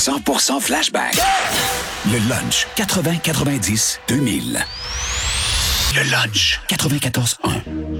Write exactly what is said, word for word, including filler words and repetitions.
cent pour cent flashback. Le lunch quatre-vingts quatre-vingt-dix deux mille. Le lunch quatre-vingt-quatorze un.